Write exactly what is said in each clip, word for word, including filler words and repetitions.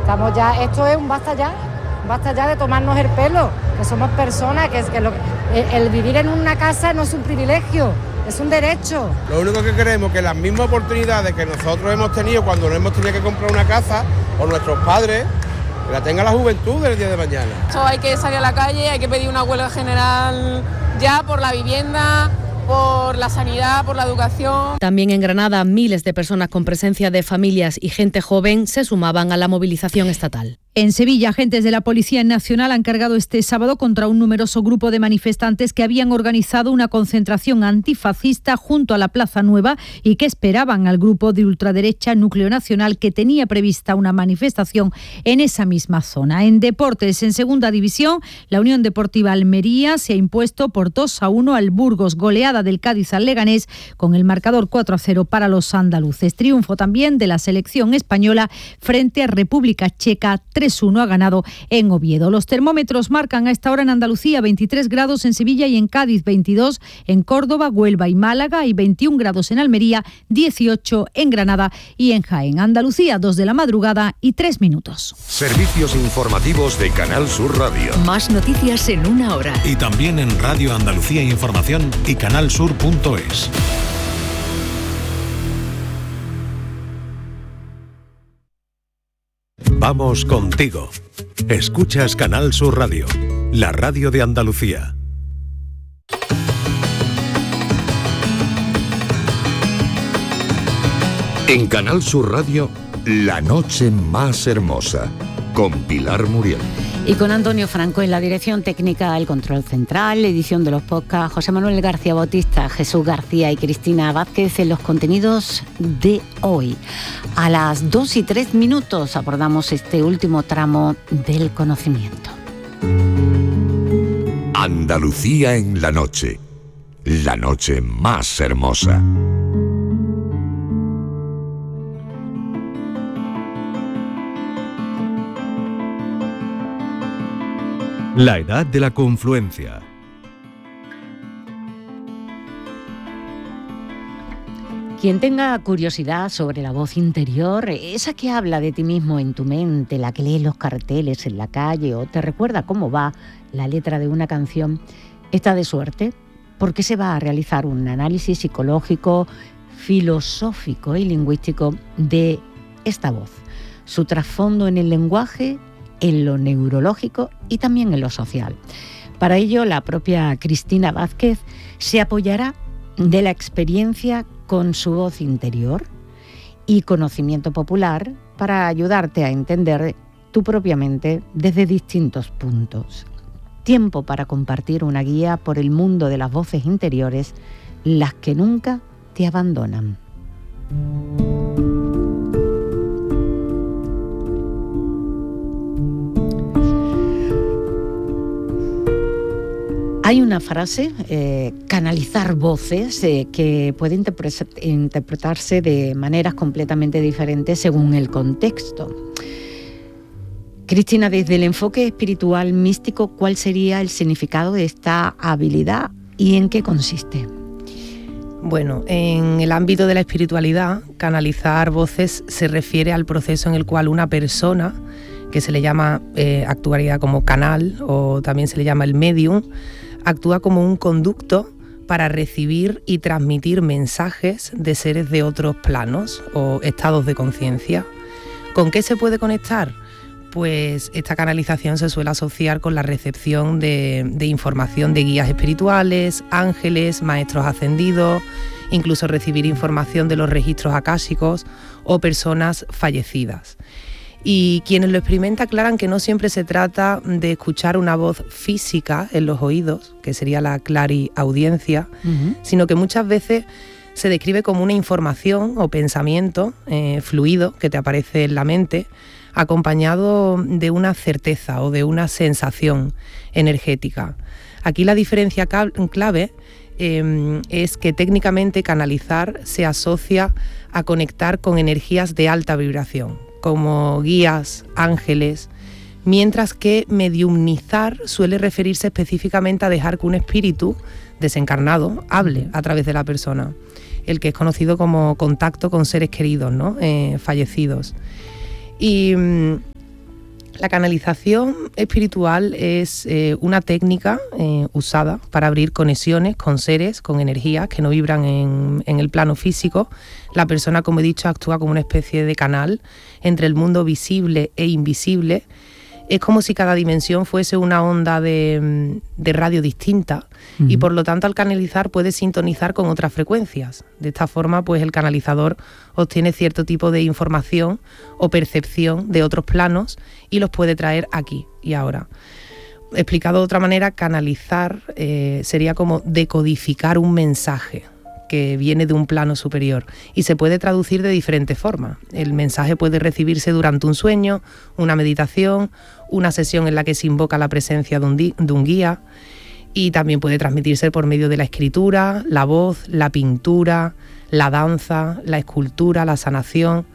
Estamos ya, esto es un basta ya, basta ya de tomarnos el pelo, que somos personas, que es que lo, el, el vivir en una casa no es un privilegio, es un derecho. Lo único que queremos es que las mismas oportunidades que nosotros hemos tenido cuando no hemos tenido que comprar una casa, o nuestros padres, que la tenga la juventud del día de mañana. Esto hay que salir a la calle, hay que pedir una huelga general ya por la vivienda, por la sanidad, por la educación. También en Granada, miles de personas con presencia de familias y gente joven se sumaban a la movilización estatal. En Sevilla, agentes de la Policía Nacional han cargado este sábado contra un numeroso grupo de manifestantes que habían organizado una concentración antifascista junto a la Plaza Nueva y que esperaban al grupo de ultraderecha Núcleo Nacional que tenía prevista una manifestación en esa misma zona. En deportes, en segunda división, la Unión Deportiva Almería se ha impuesto por dos a uno al Burgos, goleada del Cádiz al Leganés con el marcador cuatro a cero para los andaluces. Triunfo también de la selección española frente a República Checa, tres a uno ha ganado en Oviedo. Los termómetros marcan a esta hora en Andalucía veintitrés grados en Sevilla y en Cádiz, veintidós en Córdoba, Huelva y Málaga y veintiún grados en Almería, dieciocho en Granada y en Jaén. Andalucía, dos de la madrugada y tres minutos. Servicios informativos de Canal Sur Radio. Más noticias en una hora. Y también en Radio Andalucía Información y canalsur punto es. Vamos contigo. Escuchas Canal Sur Radio, la radio de Andalucía. En Canal Sur Radio, la noche más hermosa, con Pilar Muriel. Y con Antonio Franco en la dirección técnica, el control central, edición de los podcasts, José Manuel García Bautista, Jesús García y Cristina Vázquez en los contenidos de hoy. A las dos y tres minutos abordamos este último tramo del conocimiento. Andalucía en la noche, la noche más hermosa. La edad de la confluencia. Quien tenga curiosidad sobre la voz interior, esa que habla de ti mismo en tu mente, la que lee los carteles en la calle o te recuerda cómo va la letra de una canción, está de suerte porque se va a realizar un análisis psicológico, filosófico y lingüístico de esta voz, su trasfondo en el lenguaje, en lo neurológico y también en lo social. Para ello, la propia Cristina Vázquez se apoyará de la experiencia con su voz interior y conocimiento popular para ayudarte a entender tu propia mente desde distintos puntos. Tiempo para compartir una guía por el mundo de las voces interiores, las que nunca te abandonan. Hay una frase, eh, canalizar voces, eh, que puede interpre- interpretarse de maneras completamente diferentes según el contexto. Cristina, desde el enfoque espiritual místico, ¿cuál sería el significado de esta habilidad y en qué consiste? Bueno, en el ámbito de la espiritualidad, canalizar voces se refiere al proceso en el cual una persona, que se le llama, eh, actuaría como canal o también se le llama el medium, actúa como un conducto para recibir y transmitir mensajes de seres de otros planos o estados de conciencia. ¿Con qué se puede conectar? Pues esta canalización se suele asociar con la recepción de, de información de guías espirituales, ángeles, maestros ascendidos, incluso recibir información de los registros akáshicos o personas fallecidas. Y quienes lo experimentan aclaran que no siempre se trata de escuchar una voz física en los oídos, que sería la clariaudiencia, uh-huh. sino que muchas veces se describe como una información o pensamiento eh, fluido que te aparece en la mente, acompañado de una certeza o de una sensación energética. Aquí la diferencia clave eh, es que técnicamente canalizar se asocia a conectar con energías de alta vibración, como guías, ángeles, mientras que mediumnizar suele referirse específicamente a dejar que un espíritu desencarnado hable a través de la persona, el que es conocido como contacto con seres queridos, ¿no? eh, fallecidos. Y La canalización espiritual es eh, una técnica eh, usada para abrir conexiones con seres, con energías que no vibran en, en el plano físico. La persona, como he dicho, actúa como una especie de canal entre el mundo visible e invisible. Es como si cada dimensión fuese una onda de, de radio distinta, uh-huh. y por lo tanto al canalizar puede sintonizar con otras frecuencias. De esta forma, pues el canalizador obtiene cierto tipo de información o percepción de otros planos y los puede traer aquí y ahora. Explicado de otra manera, canalizar eh, sería como decodificar un mensaje que viene de un plano superior y se puede traducir de diferentes formas. El mensaje puede recibirse durante un sueño, una meditación, una sesión en la que se invoca la presencia de un, di- de un guía, y también puede transmitirse por medio de la escritura, la voz, la pintura, la danza, la escultura, la sanación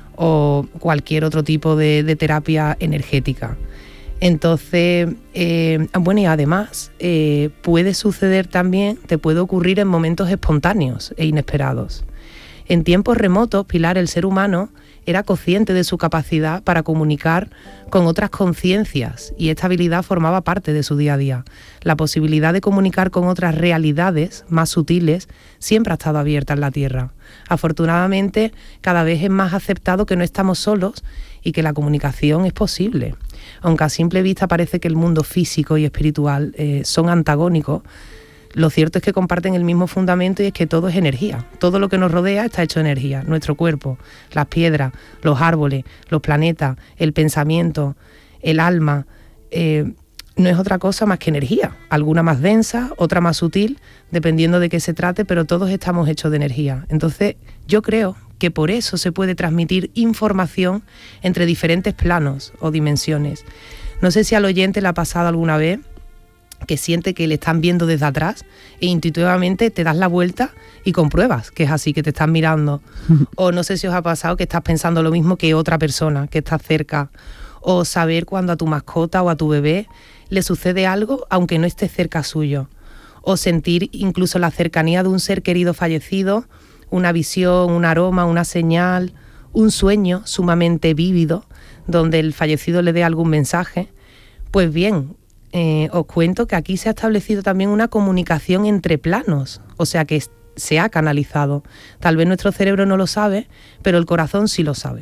o cualquier otro tipo de, de terapia energética. Entonces, eh, bueno, y además eh, puede suceder también, te puede ocurrir en momentos espontáneos e inesperados. En tiempos remotos, Pilar, el ser humano era consciente de su capacidad para comunicar con otras conciencias y esta habilidad formaba parte de su día a día. La posibilidad de comunicar con otras realidades más sutiles siempre ha estado abierta en la Tierra. Afortunadamente, cada vez es más aceptado que no estamos solos y que la comunicación es posible. Aunque a simple vista parece que el mundo físico y espiritual eh, son antagónicos, lo cierto es que comparten el mismo fundamento y es que todo es energía. Todo lo que nos rodea está hecho de energía. Nuestro cuerpo, las piedras, los árboles, los planetas, el pensamiento, el alma, eh, no es otra cosa más que energía. Alguna más densa, otra más sutil, dependiendo de qué se trate, pero todos estamos hechos de energía. Entonces, yo creo que por eso se puede transmitir información entre diferentes planos o dimensiones. No sé si al oyente le ha pasado alguna vez que siente que le están viendo desde atrás e intuitivamente te das la vuelta y compruebas que es así, que te están mirando. O no sé si os ha pasado que estás pensando lo mismo que otra persona que está cerca. O saber cuando a tu mascota o a tu bebé le sucede algo aunque no esté cerca suyo. O sentir incluso la cercanía de un ser querido fallecido, una visión, un aroma, una señal, un sueño sumamente vívido donde el fallecido le dé algún mensaje. Pues bien, eh, os cuento que aquí se ha establecido también una comunicación entre planos, o sea que se ha canalizado. Tal vez nuestro cerebro no lo sabe, pero el corazón sí lo sabe.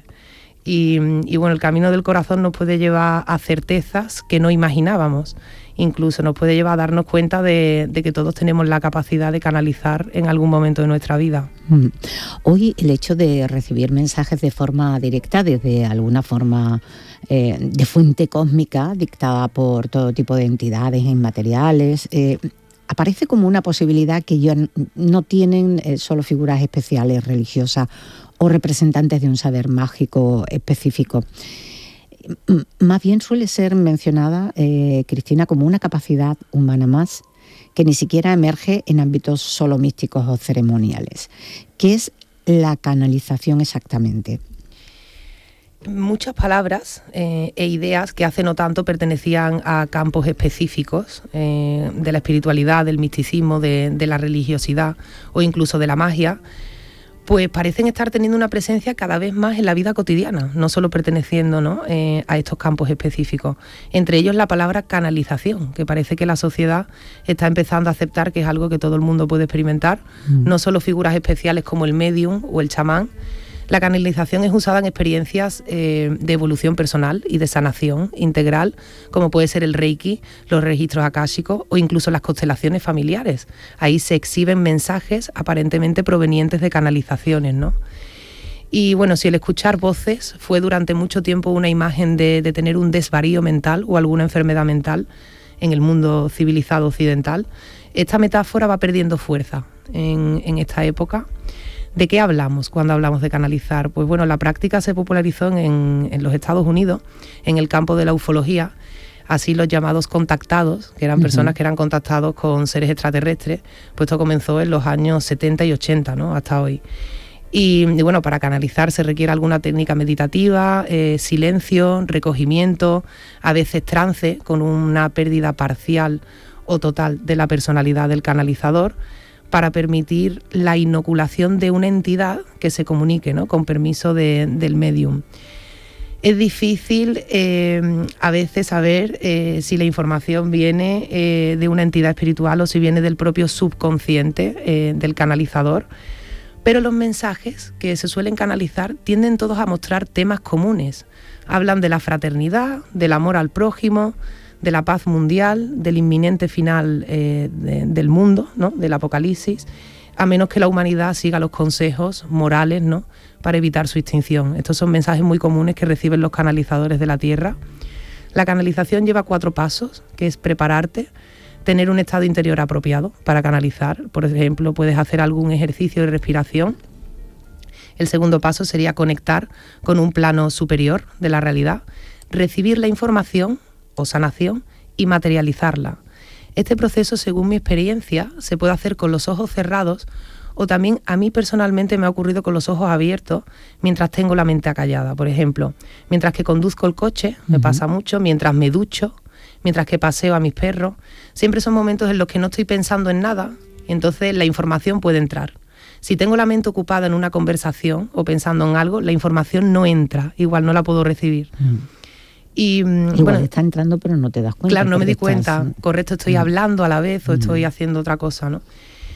Y, y bueno, el camino del corazón nos puede llevar a certezas que no imaginábamos. Incluso nos puede llevar a darnos cuenta de, de que todos tenemos la capacidad de canalizar en algún momento de nuestra vida. Hoy el hecho de recibir mensajes de forma directa, desde alguna forma eh, de fuente cósmica dictada por todo tipo de entidades inmateriales, eh, aparece como una posibilidad que ya no tienen eh, solo figuras especiales religiosas o representantes de un saber mágico específico. Más bien suele ser mencionada, eh, Cristina, como una capacidad humana más que ni siquiera emerge en ámbitos solo místicos o ceremoniales. ¿Qué es la canalización exactamente? Muchas palabras eh, e ideas que hace no tanto pertenecían a campos específicos eh, de la espiritualidad, del misticismo, de, de la religiosidad o incluso de la magia, pues parecen estar teniendo una presencia cada vez más en la vida cotidiana, no solo perteneciendo, ¿no? eh, a estos campos específicos. Entre ellos la palabra canalización, que parece que la sociedad está empezando a aceptar que es algo que todo el mundo puede experimentar, mm. no solo figuras especiales como el medium o el chamán. La canalización es usada en experiencias eh, de evolución personal y de sanación integral, como puede ser el Reiki, los registros akáshicos o incluso las constelaciones familiares. Ahí se exhiben mensajes aparentemente provenientes de canalizaciones, ¿no? Y bueno, si el escuchar voces fue durante mucho tiempo una imagen de, de tener un desvarío mental o alguna enfermedad mental en el mundo civilizado occidental, esta metáfora va perdiendo fuerza en, en esta época. ¿De qué hablamos cuando hablamos de canalizar? Pues bueno, la práctica se popularizó en, en los Estados Unidos, en el campo de la ufología, así los llamados contactados, que eran uh-huh. personas que eran contactados con seres extraterrestres, pues esto comenzó en los años setenta y ochenta, ¿no? Hasta hoy. Y, y bueno, para canalizar se requiere alguna técnica meditativa, eh, silencio, recogimiento, a veces trance, con una pérdida parcial o total de la personalidad del canalizador, para permitir la inoculación de una entidad que se comunique, ¿no? Con permiso de, del medium. Es difícil eh, a veces saber eh, si la información viene eh, de una entidad espiritual o si viene del propio subconsciente eh, del canalizador, pero los mensajes que se suelen canalizar tienden todos a mostrar temas comunes. Hablan de la fraternidad, del amor al prójimo, de la paz mundial, del inminente final eh, de, del mundo, ¿no?, del apocalipsis, a menos que la humanidad siga los consejos morales, ¿no?, para evitar su extinción. Estos son mensajes muy comunes que reciben los canalizadores de la Tierra. La canalización lleva cuatro pasos, que es prepararte, tener un estado interior apropiado para canalizar. Por ejemplo, puedes hacer algún ejercicio de respiración. El segundo paso sería conectar con un plano superior de la realidad, recibir la información o sanación y materializarla. Este proceso, según mi experiencia, se puede hacer con los ojos cerrados o también a mí personalmente me ha ocurrido con los ojos abiertos mientras tengo la mente acallada. Por ejemplo, mientras que conduzco el coche, me uh-huh. pasa mucho, mientras me ducho, mientras que paseo a mis perros. Siempre son momentos en los que no estoy pensando en nada, y entonces la información puede entrar. Si tengo la mente ocupada en una conversación o pensando en algo, la información no entra, igual no la puedo recibir. Uh-huh. Y, Igual bueno, está entrando pero no te das cuenta. Claro, no me di cuenta. Estás... Correcto, estoy mm. hablando a la vez o mm. estoy haciendo otra cosa, ¿no?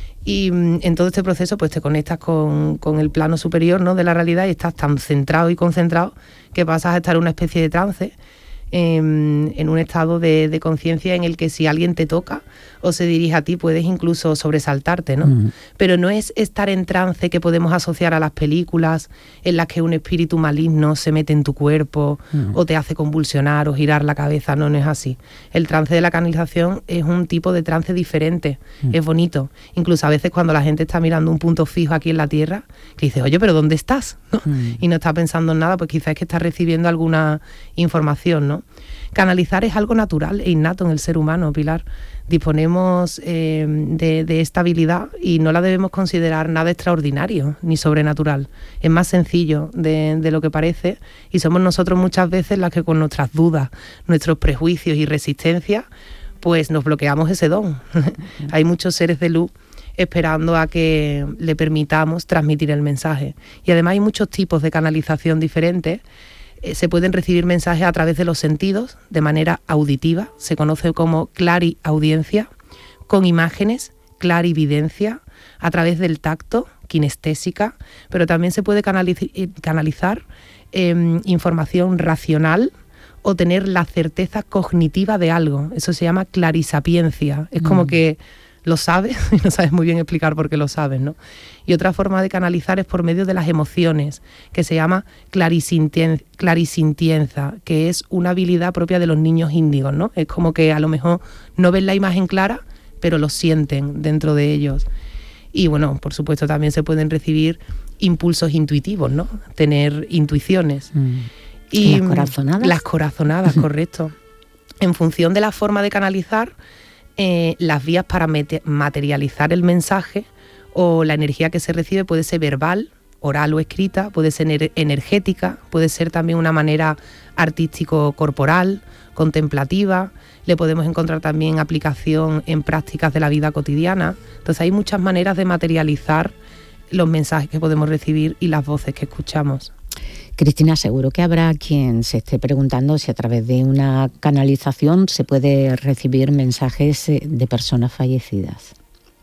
Y en todo este proceso pues te conectas con, con el plano superior, ¿no?, de la realidad, y estás tan centrado y concentrado que pasas a estar en una especie de trance, eh, en un estado de, de conciencia en el que si alguien te toca o se dirige a ti puedes incluso sobresaltarte, ¿no? Mm. Pero no es estar en trance que podemos asociar a las películas en las que un espíritu maligno se mete en tu cuerpo mm. o te hace convulsionar o girar la cabeza. No, no es así. El trance de la canalización es un tipo de trance diferente, mm. es bonito. Incluso a veces cuando la gente está mirando un punto fijo aquí en la Tierra, que dice, oye, ¿pero dónde estás? ¿No? Mm. Y no está pensando en nada, pues quizás es que está recibiendo alguna información, ¿no? Canalizar es algo natural e innato en el ser humano, Pilar. Disponemos eh, de, de esta habilidad y no la debemos considerar nada extraordinario ni sobrenatural. Es más sencillo de, de lo que parece, y somos nosotros muchas veces las que con nuestras dudas, nuestros prejuicios y resistencias, pues nos bloqueamos ese don. Hay muchos seres de luz esperando a que le permitamos transmitir el mensaje. Y además hay muchos tipos de canalización diferentes. Se pueden recibir mensajes a través de los sentidos, de manera auditiva, se conoce como clariaudiencia, con imágenes, clarividencia, a través del tacto, kinestésica, pero también se puede canaliz- canalizar eh, información racional o tener la certeza cognitiva de algo. Eso se llama clarisapiencia. Es como mm. que lo sabes y no sabes muy bien explicar por qué lo sabes, ¿no? Y otra forma de canalizar es por medio de las emociones, que se llama clarisintien- clarisintienza, que es una habilidad propia de los niños índigos, ¿no? Es como que a lo mejor no ven la imagen clara, pero lo sienten dentro de ellos. Y bueno, por supuesto también se pueden recibir impulsos intuitivos, ¿no? Tener intuiciones. Mm. Y las corazonadas. Las corazonadas, correcto. En función de la forma de canalizar, Eh, las vías para mete- materializar el mensaje o la energía que se recibe puede ser verbal, oral o escrita, puede ser ener- energética, puede ser también una manera artístico-corporal, contemplativa. Le podemos encontrar también aplicación en prácticas de la vida cotidiana. Entonces hay muchas maneras de materializar los mensajes que podemos recibir y las voces que escuchamos. Cristina, seguro que habrá quien se esté preguntando si a través de una canalización se puede recibir mensajes de personas fallecidas.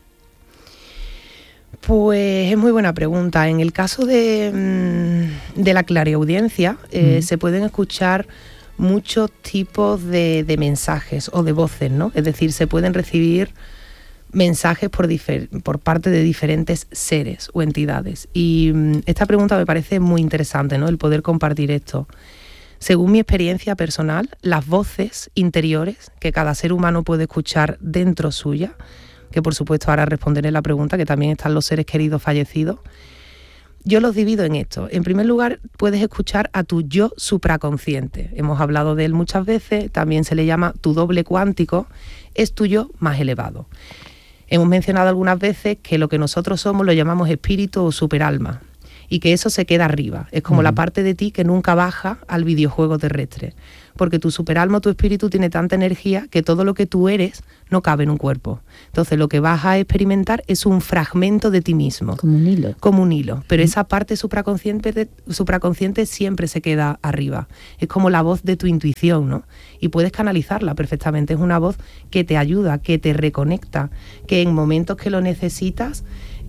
Pues es muy buena pregunta. En el caso de, de la clariaudiencia, eh, mm. se pueden escuchar muchos tipos de, de mensajes o de voces, ¿no? Es decir, se pueden recibir mensajes por, difer- por parte de diferentes seres o entidades. Y um, esta pregunta me parece muy interesante, ¿no?, el poder compartir esto. Según mi experiencia personal, las voces interiores que cada ser humano puede escuchar dentro suya, que por supuesto ahora responderé la pregunta, que también están los seres queridos fallecidos, yo los divido en esto. En primer lugar, puedes escuchar a tu yo supraconsciente. Hemos hablado de él muchas veces, también se le llama tu doble cuántico, es tu yo más elevado. Hemos mencionado algunas veces que lo que nosotros somos lo llamamos espíritu o superalma. y que eso se queda arriba. Es como uh-huh. la parte de ti que nunca baja al videojuego terrestre, porque tu superalma, tu espíritu tiene tanta energía que todo lo que tú eres no cabe en un cuerpo. Entonces lo que vas a experimentar es un fragmento de ti mismo. Como un hilo. Como un hilo, pero uh-huh. esa parte supraconsciente, de, supraconsciente siempre se queda arriba. Es como la voz de tu intuición, ¿no? Y puedes canalizarla perfectamente. Es una voz que te ayuda, que te reconecta, que en momentos que lo necesitas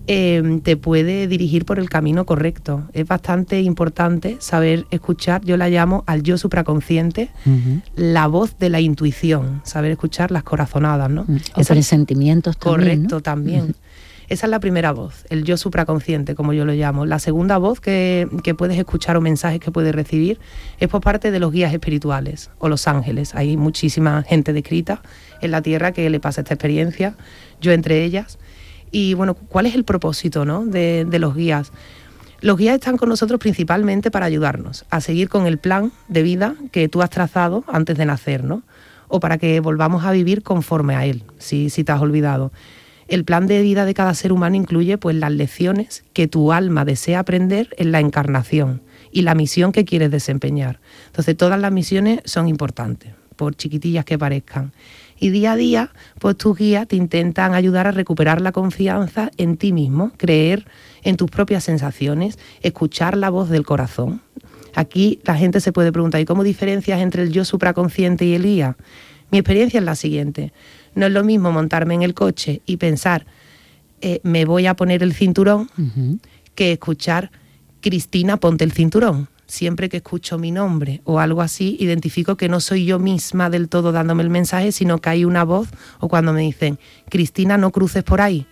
eh, te puede dirigir por el camino correcto. Es bastante importante saber escuchar, yo la llamo al yo supraconsciente, uh-huh. la voz de la intuición, saber escuchar las corazonadas, ¿no? Uh-huh. O Esa, presentimientos también, correcto, ¿no? también. Uh-huh. Esa es la primera voz, el yo supraconsciente, como yo lo llamo. La segunda voz que, que puedes escuchar o mensajes que puedes recibir es por parte de los guías espirituales o los ángeles. Hay muchísima gente descrita en la Tierra que le pasa esta experiencia, yo entre ellas. Y bueno, ¿cuál es el propósito, ¿no? de, de los guías? Los guías están con nosotros principalmente para ayudarnos a seguir con el plan de vida que tú has trazado antes de nacer, ¿no? O para que volvamos a vivir conforme a él, si, si te has olvidado. El plan de vida de cada ser humano incluye pues las lecciones que tu alma desea aprender en la encarnación y la misión que quieres desempeñar. Entonces todas las misiones son importantes, por chiquitillas que parezcan. Y día a día, pues tus guías te intentan ayudar a recuperar la confianza en ti mismo, creer en tus propias sensaciones, escuchar la voz del corazón. Aquí la gente se puede preguntar, ¿y cómo diferencias entre el yo supraconsciente y el guía? Mi experiencia es la siguiente. No es lo mismo montarme en el coche y pensar, eh, me voy a poner el cinturón, uh-huh. que escuchar, Cristina, ponte el cinturón. Siempre que escucho mi nombre o algo así, identifico que no soy yo misma del todo dándome el mensaje, sino que hay una voz, o cuando me dicen, Cristina, no cruces por ahí,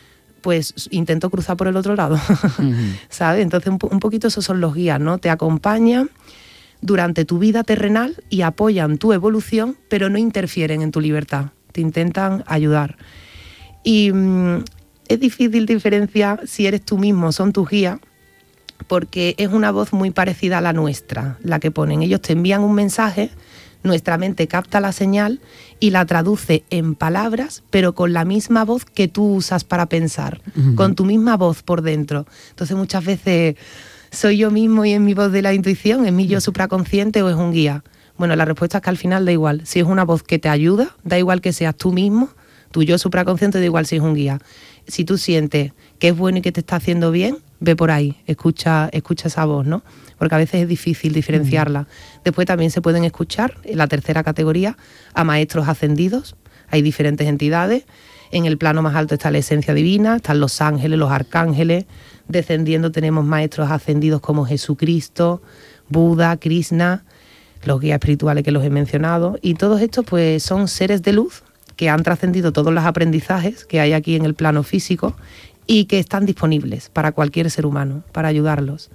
pues intento cruzar por el otro lado, uh-huh. ¿sabes? Entonces un, po- un poquito esos son los guías, ¿no? Te acompañan durante tu vida terrenal y apoyan tu evolución, pero no interfieren en tu libertad, te intentan ayudar. Y mmm, es difícil diferenciar si eres tú mismo, son tus guías, porque es una voz muy parecida a la nuestra, la que ponen. Ellos te envían un mensaje, nuestra mente capta la señal y la traduce en palabras, pero con la misma voz que tú usas para pensar, uh-huh. con tu misma voz por dentro. Entonces muchas veces, ¿soy yo mismo y es mi voz de la intuición? ¿Es mi yo supraconsciente o es un guía? Bueno, la respuesta es que al final da igual. Si es una voz que te ayuda, da igual que seas tú mismo, tu yo supraconsciente, da igual si es un guía. Si tú sientes que es bueno y que te está haciendo bien, ve por ahí, escucha, escucha esa voz, ¿no? Porque a veces es difícil diferenciarla. Uh-huh. Después también se pueden escuchar, en la tercera categoría, a maestros ascendidos. Hay diferentes entidades. En el plano más alto está la esencia divina, están los ángeles, los arcángeles. Descendiendo tenemos maestros ascendidos como Jesucristo, Buda, Krishna, los guías espirituales que los he mencionado. Y todos estos pues son seres de luz que han trascendido todos los aprendizajes que hay aquí en el plano físico y que están disponibles para cualquier ser humano, para ayudarlos.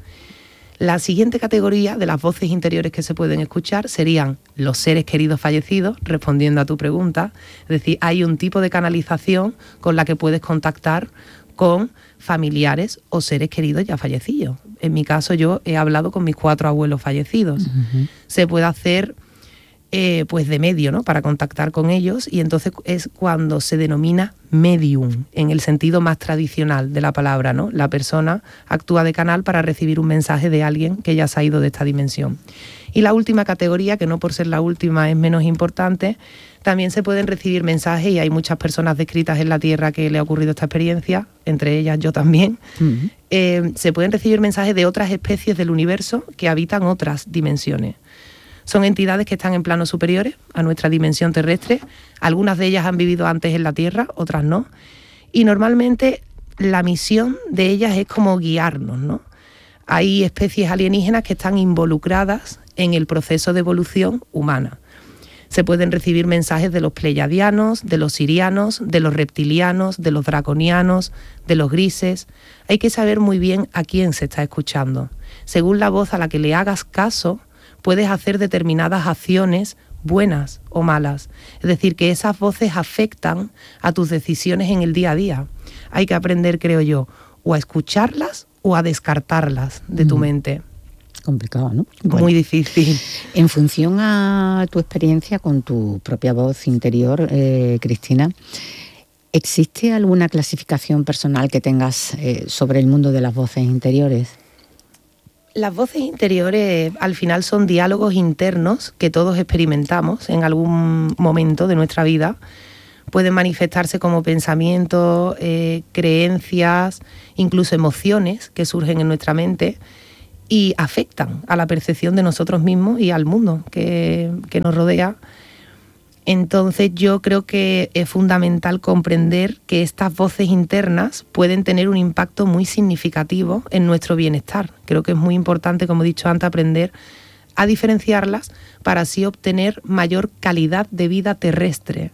La siguiente categoría de las voces interiores que se pueden escuchar serían los seres queridos fallecidos, respondiendo a tu pregunta. Es decir, hay un tipo de canalización con la que puedes contactar con familiares o seres queridos ya fallecidos. En mi caso, yo he hablado con mis cuatro abuelos fallecidos. Uh-huh. Se puede hacer Eh, pues de medio, ¿no? Para contactar con ellos, y entonces es cuando se denomina medium, en el sentido más tradicional de la palabra, ¿no? La persona actúa de canal para recibir un mensaje de alguien que ya se ha ido de esta dimensión. Y la última categoría, que no por ser la última es menos importante, también se pueden recibir mensajes, y hay muchas personas descritas en la Tierra que le ha ocurrido esta experiencia, entre ellas yo también. Uh-huh. eh, se pueden recibir mensajes de otras especies del universo que habitan otras dimensiones. Son entidades que están en planos superiores a nuestra dimensión terrestre. Algunas de ellas han vivido antes en la Tierra, otras no. Y normalmente la misión de ellas es como guiarnos, ¿no? Hay especies alienígenas que están involucradas en el proceso de evolución humana. Se pueden recibir mensajes de los pleiadianos, de los sirianos, de los reptilianos, de los draconianos, de los grises. Hay que saber muy bien a quién se está escuchando. Según la voz a la que le hagas caso, puedes hacer determinadas acciones buenas o malas. Es decir, que esas voces afectan a tus decisiones en el día a día. Hay que aprender, creo yo, o a escucharlas o a descartarlas de tu mm. mente. Complicado, ¿no? Bueno, muy difícil. En función a tu experiencia con tu propia voz interior, eh, Cristina, ¿existe alguna clasificación personal que tengas eh, sobre el mundo de las voces interiores? Las voces interiores al final son diálogos internos que todos experimentamos en algún momento de nuestra vida. Pueden manifestarse como pensamientos, eh, creencias, incluso emociones que surgen en nuestra mente y afectan a la percepción de nosotros mismos y al mundo que, que nos rodea. Entonces yo creo que es fundamental comprender que estas voces internas pueden tener un impacto muy significativo en nuestro bienestar. Creo que es muy importante, como he dicho antes, aprender a diferenciarlas para así obtener mayor calidad de vida terrestre.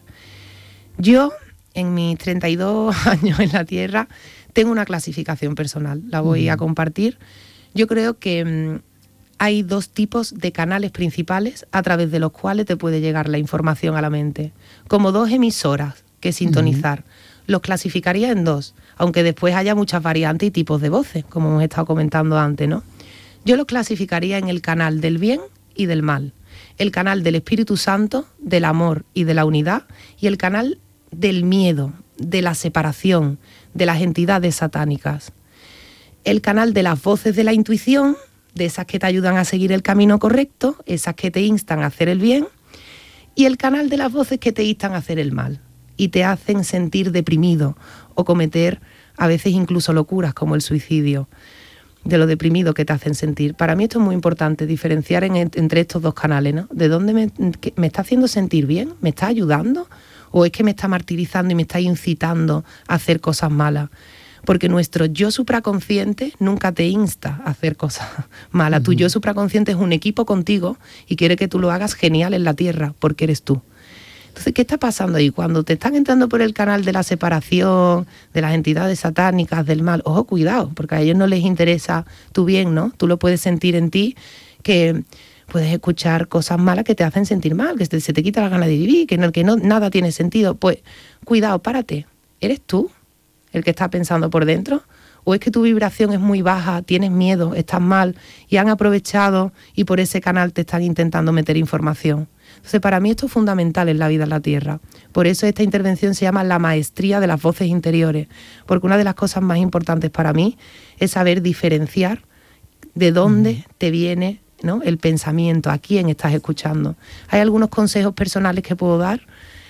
Yo, en mis treinta y dos años en la Tierra, tengo una clasificación personal, la voy a compartir. Yo creo que mmm, hay dos tipos de canales principales a través de los cuales te puede llegar la información a la mente, como dos emisoras que sintonizar. Uh-huh. Los clasificaría en dos, aunque después haya muchas variantes y tipos de voces, como hemos estado comentando antes, ¿no? Yo los clasificaría en el canal del bien y del mal, el canal del Espíritu Santo, del amor y de la unidad, y el canal del miedo, de la separación, de las entidades satánicas. El canal de las voces de la intuición, de esas que te ayudan a seguir el camino correcto, esas que te instan a hacer el bien, y el canal de las voces que te instan a hacer el mal y te hacen sentir deprimido o cometer a veces incluso locuras como el suicidio, de lo deprimido que te hacen sentir. Para mí esto es muy importante, diferenciar en, entre estos dos canales, ¿no? ¿De dónde me, me está haciendo sentir bien? ¿Me está ayudando? ¿O es que me está martirizando y me está incitando a hacer cosas malas? Porque nuestro yo supraconsciente nunca te insta a hacer cosas malas. Uh-huh. Tu yo supraconsciente es un equipo contigo y quiere que tú lo hagas genial en la Tierra, porque eres tú. Entonces, ¿qué está pasando ahí? Cuando te están entrando por el canal de la separación, de las entidades satánicas, del mal, ojo, cuidado, porque a ellos no les interesa tu bien, ¿no? Tú lo puedes sentir en ti, que puedes escuchar cosas malas que te hacen sentir mal, que se te quita la gana de vivir, que, no, que no, nada tiene sentido. Pues, cuidado, párate. ¿Eres tú el que está pensando por dentro? ¿O es que tu vibración es muy baja, tienes miedo, estás mal y han aprovechado y por ese canal te están intentando meter información? Entonces, para mí esto es fundamental en la vida en la Tierra. Por eso esta intervención se llama la maestría de las voces interiores, porque una de las cosas más importantes para mí es saber diferenciar de dónde mm. te viene, ¿no?, el pensamiento, a quién estás escuchando. Hay algunos consejos personales que puedo dar,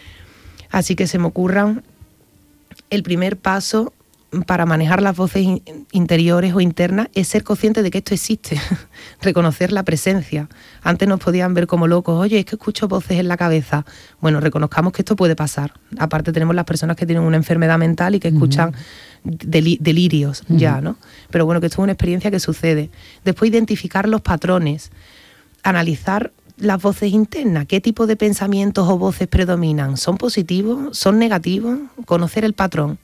así que se me ocurran. El primer paso para manejar las voces in- interiores o internas es ser consciente de que esto existe, reconocer la presencia. Antes nos podían ver como locos, oye, es que escucho voces en la cabeza. Bueno, reconozcamos que esto puede pasar. Aparte tenemos las personas que tienen una enfermedad mental y que escuchan uh-huh. del- delirios uh-huh. ya, ¿no? Pero bueno, que esto es una experiencia que sucede. Después identificar los patrones, analizar las voces internas, qué tipo de pensamientos o voces predominan, ¿son positivos? ¿Son negativos? Conocer el patrón.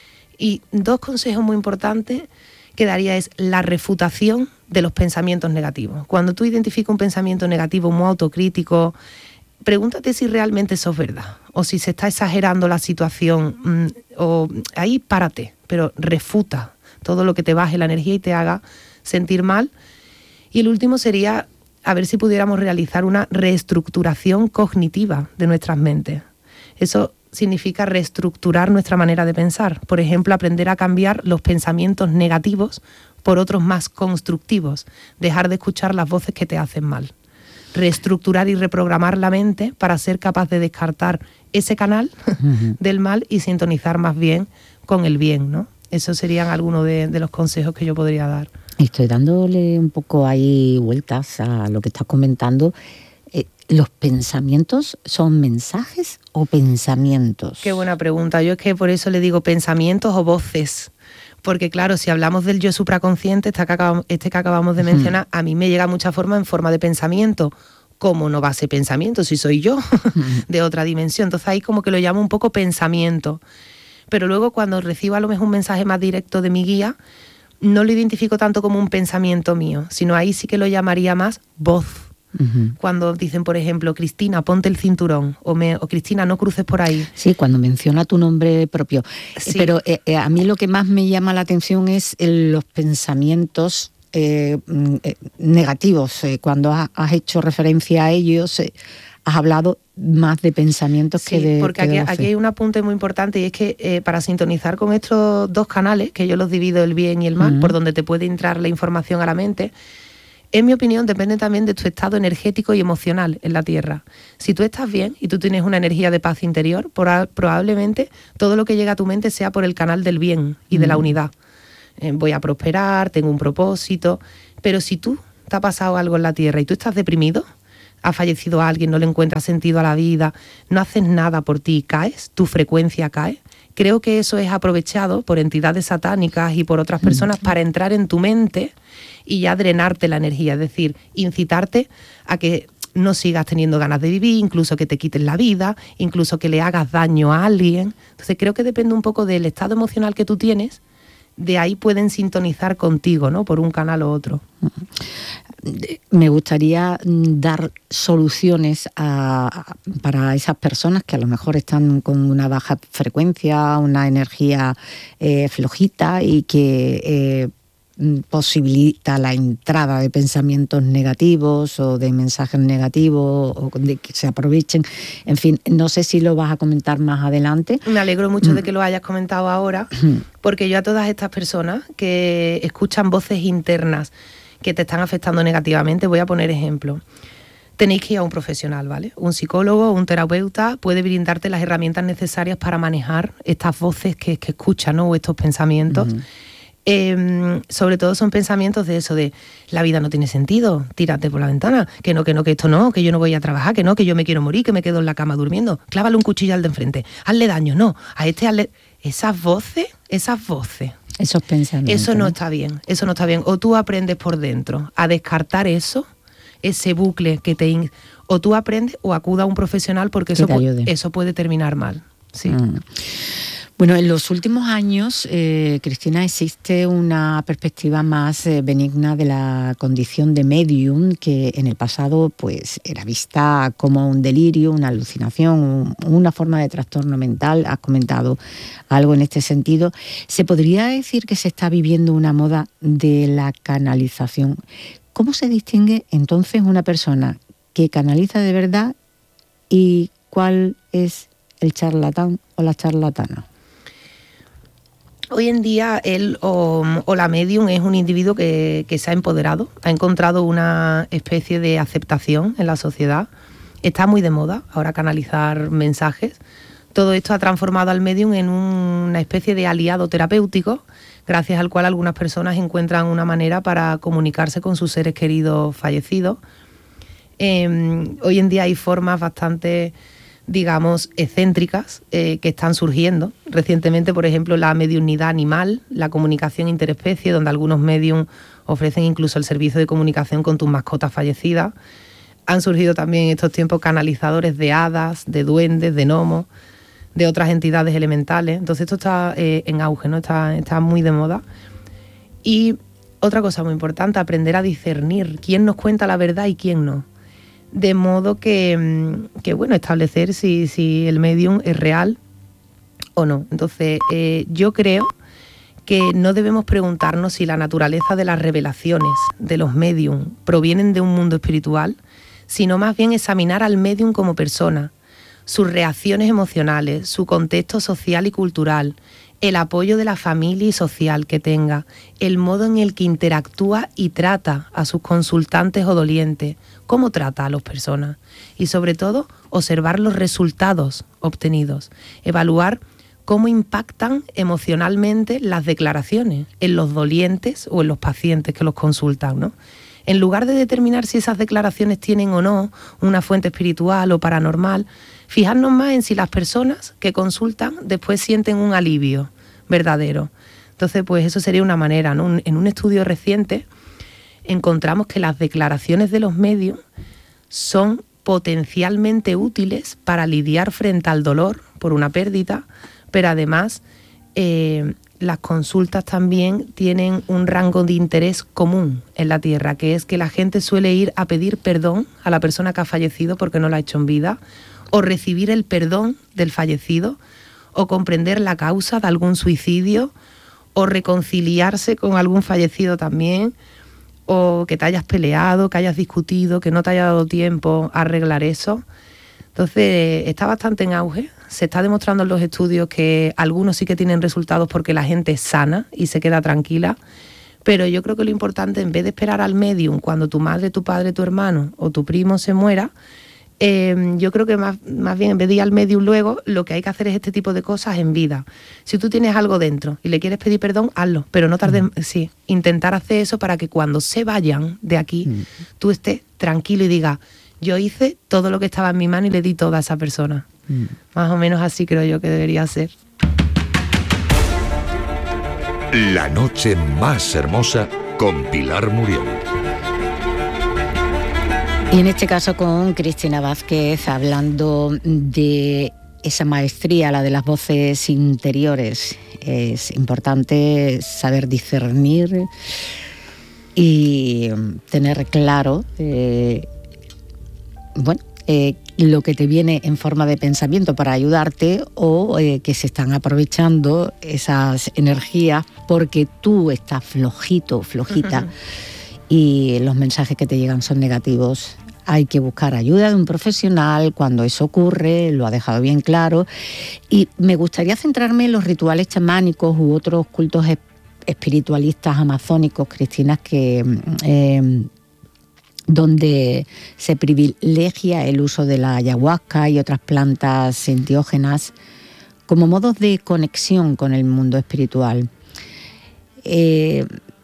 Y dos consejos muy importantes que daría es la refutación de los pensamientos negativos. Cuando tú identificas un pensamiento negativo muy autocrítico, pregúntate si realmente eso es verdad o si se está exagerando la situación, mmm, o ahí párate, pero refuta todo lo que te baje la energía y te haga sentir mal. Y el último sería a ver si pudiéramos realizar una reestructuración cognitiva de nuestras mentes. Eso significa reestructurar nuestra manera de pensar. Por ejemplo, aprender a cambiar los pensamientos negativos por otros más constructivos. Dejar de escuchar las voces que te hacen mal. Reestructurar y reprogramar la mente para ser capaz de descartar ese canal uh-huh. del mal y sintonizar más bien con el bien, ¿no? Esos serían algunos de, de los consejos que yo podría dar. Estoy dándole un poco ahí vueltas a lo que estás comentando. Eh, ¿Los pensamientos son mensajes o pensamientos? Qué buena pregunta. Yo es que por eso le digo pensamientos o voces. Porque claro, si hablamos del yo supraconsciente, este que acabamos, este que acabamos de mencionar, uh-huh. a mí me llega mucha forma en forma de pensamiento. ¿Cómo no va a ser pensamiento si soy yo uh-huh. de otra dimensión? Entonces ahí como que lo llamo un poco pensamiento. Pero luego cuando recibo a lo mejor un mensaje más directo de mi guía, no lo identifico tanto como un pensamiento mío, sino ahí sí que lo llamaría más voz. Uh-huh. Cuando dicen, por ejemplo, Cristina, ponte el cinturón, o, me, o Cristina, no cruces por ahí. Sí, cuando menciona tu nombre propio. Sí. Pero eh, eh, a mí lo que más me llama la atención es el, los pensamientos eh, eh, negativos. Eh, cuando has, has hecho referencia a ellos, eh, has hablado más de pensamientos sí, que de porque que aquí, de aquí hay un apunte muy importante y es que eh, para sintonizar con estos dos canales, que yo los divido el bien y el mal, uh-huh. por donde te puede entrar la información a la mente, En mi opinión, depende también de tu estado energético y emocional en la Tierra. Si tú estás bien y tú tienes una energía de paz interior, probablemente todo lo que llega a tu mente sea por el canal del bien y de la unidad. Eh, voy a prosperar, tengo un propósito. Pero si tú te ha pasado algo en la Tierra y tú estás deprimido, ha fallecido alguien, no le encuentras sentido a la vida, no haces nada por ti y caes, tu frecuencia cae, creo que eso es aprovechado por entidades satánicas y por otras personas para entrar en tu mente y ya drenarte la energía, es decir, incitarte a que no sigas teniendo ganas de vivir, incluso que te quiten la vida, incluso que le hagas daño a alguien. Entonces creo que depende un poco del estado emocional que tú tienes, de ahí pueden sintonizar contigo, ¿no? Por un canal u otro. Me gustaría dar soluciones a, para esas personas que a lo mejor están con una baja frecuencia, una energía eh, flojita y que eh, posibilita la entrada de pensamientos negativos o de mensajes negativos o de que se aprovechen. En fin, no sé si lo vas a comentar más adelante. Me alegro mucho de que lo hayas comentado ahora, porque yo a todas estas personas que escuchan voces internas que te están afectando negativamente, voy a poner ejemplo. Tenéis que ir a un profesional, ¿vale? Un psicólogo, un terapeuta puede brindarte las herramientas necesarias para manejar estas voces que, que escuchan, ¿no? O estos pensamientos. Uh-huh. Eh, sobre todo son pensamientos de eso, de la vida no tiene sentido, tírate por la ventana, que no, que no, que esto no, que yo no voy a trabajar, que no, que yo me quiero morir, que me quedo en la cama durmiendo, clávale un cuchillo al de enfrente, hazle daño, no, a este hazle... Esas voces, esas voces. Esos pensamientos. Eso no está bien, eso no está bien. O tú aprendes por dentro a descartar eso, ese bucle que te... In... O tú aprendes o acuda a un profesional porque eso, pu- eso puede terminar mal. Sí. Mm. Bueno, en los últimos años, eh, Cristina, existe una perspectiva más eh, benigna de la condición de medium, que en el pasado pues era vista como un delirio, una alucinación, un, una forma de trastorno mental. Has comentado algo en este sentido. ¿Se podría decir que se está viviendo una moda de la canalización? ¿Cómo se distingue entonces una persona que canaliza de verdad y cuál es el charlatán o la charlatana? Hoy en día él o, o la medium es un individuo que, que se ha empoderado, ha encontrado una especie de aceptación en la sociedad. Está muy de moda ahora canalizar mensajes. Todo esto ha transformado al medium en un, una especie de aliado terapéutico, gracias al cual algunas personas encuentran una manera para comunicarse con sus seres queridos fallecidos. Eh, hoy en día hay formas bastante, digamos, excéntricas eh, que están surgiendo. Recientemente, por ejemplo, la mediunidad animal, la comunicación interespecie, donde algunos medium ofrecen incluso el servicio de comunicación con tus mascotas fallecidas. Han surgido también en estos tiempos canalizadores de hadas, de duendes, de gnomos, de otras entidades elementales. Entonces esto está eh, en auge, ¿no? Está, está muy de moda. Y otra cosa muy importante, aprender a discernir quién nos cuenta la verdad y quién no. De modo que, que bueno, establecer si, si el medium es real o no. Entonces, eh, yo creo que no debemos preguntarnos si la naturaleza de las revelaciones de los medium provienen de un mundo espiritual, sino más bien examinar al medium como persona, sus reacciones emocionales, su contexto social y cultural, el apoyo de la familia y social que tenga, el modo en el que interactúa y trata a sus consultantes o dolientes, cómo trata a las personas y sobre todo observar los resultados obtenidos, evaluar cómo impactan emocionalmente las declaraciones en los dolientes o en los pacientes que los consultan, ¿no? En lugar de determinar si esas declaraciones tienen o no una fuente espiritual o paranormal, fijarnos más en si las personas que consultan después sienten un alivio verdadero. Entonces, pues eso sería una manera, ¿no? En un estudio reciente encontramos que las declaraciones de los medios son potencialmente útiles para lidiar frente al dolor por una pérdida, pero además eh, las consultas también tienen un rango de interés común en la Tierra, que es que la gente suele ir a pedir perdón a la persona que ha fallecido porque no la ha hecho en vida, o recibir el perdón del fallecido, o comprender la causa de algún suicidio, o reconciliarse con algún fallecido también, o que te hayas peleado, que hayas discutido, que no te haya dado tiempo a arreglar eso. Entonces está bastante en auge. Se está demostrando en los estudios que algunos sí que tienen resultados porque la gente es sana y se queda tranquila, Pero yo creo que lo importante, en vez de esperar al medium cuando tu madre, tu padre, tu hermano o tu primo se muera, eh, yo creo que más, más bien en vez de ir al medium luego, lo que hay que hacer es este tipo de cosas en vida. Si tú tienes algo dentro y le quieres pedir perdón, hazlo, pero no tardes, mm. sí, intentar hacer eso para que cuando se vayan de aquí, mm. tú estés tranquilo y digas, yo hice todo lo que estaba en mi mano y le di todo a esa persona. Mm. Más o menos así creo yo que debería ser. La noche más hermosa con Pilar Muriel. Y en este caso con Cristina Vázquez, hablando de esa maestría, la de las voces interiores. Es importante saber discernir y tener claro, eh, bueno, eh, lo que te viene en forma de pensamiento para ayudarte, o eh, que se están aprovechando esas energías porque tú estás flojito, flojita. Uh-huh. Y los mensajes que te llegan son negativos. Hay que buscar ayuda de un profesional cuando eso ocurre, lo ha dejado bien claro. Y me gustaría centrarme en los rituales chamánicos u otros cultos espiritualistas amazónicos, Cristina, que eh, donde se privilegia el uso de la ayahuasca y otras plantas enteógenas como modos de conexión con el mundo espiritual. Eh,